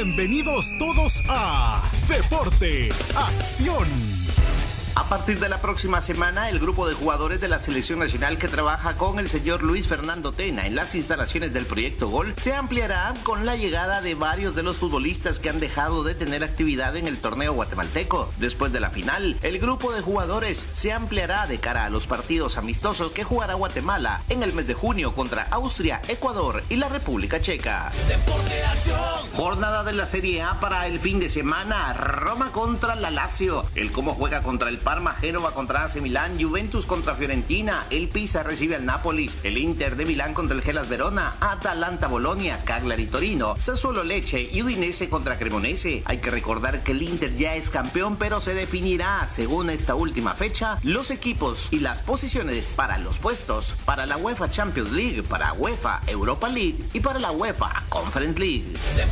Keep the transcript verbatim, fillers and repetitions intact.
Bienvenidos todos a Deporte Acción. A partir de la próxima semana, el grupo de jugadores de la selección nacional que trabaja con el señor Luis Fernando Tena en las instalaciones del Proyecto Gol se ampliará con la llegada de varios de los futbolistas que han dejado de tener actividad en el torneo guatemalteco. Después de la final, el grupo de jugadores se ampliará de cara a los partidos amistosos que jugará Guatemala en el mes de junio contra Austria, Ecuador y la República Checa. Deporte Acción. Jornada de la Serie A para el fin de semana. Roma contra la Lazio. El Como juega contra el Parma, Génova contra A C Milán, Juventus contra Fiorentina, el Pisa recibe al Nápoles, el Inter de Milán contra el Hellas Verona, Atalanta Bolonia, Cagliari Torino, Sassuolo Lecce y Udinese contra Cremonese. Hay que recordar que el Inter ya es campeón, pero se definirá según esta última fecha los equipos y las posiciones para los puestos para la UEFA Champions League, para UEFA Europa League y para la UEFA Conference League.